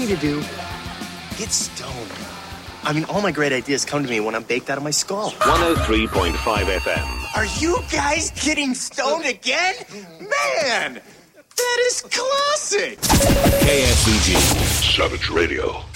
need to do? Get stoned. I mean, all my great ideas come to me when I'm baked out of my skull. 103.5 FM. Are you guys getting stoned again? Man, that is classic. KSBG. Savage Radio.